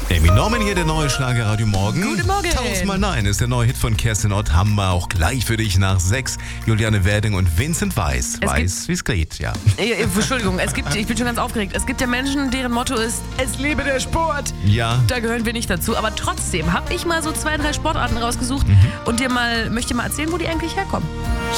Amy Norman hier, der neue Schlager Radio Morgen. Guten Morgen. Tausendmal Nein ist der neue Hit von Kerstin Ott. Haben wir auch gleich für dich nach 6. Juliane Werding und Vincent Weiss. Weiß, wie es geht, ja. Entschuldigung, ich bin schon ganz aufgeregt. Es gibt ja Menschen, deren Motto ist, es lebe der Sport. Ja. Da gehören wir nicht dazu. Aber trotzdem habe ich mal so 2, 3 Sportarten rausgesucht und möchte dir mal erzählen, wo die eigentlich herkommen.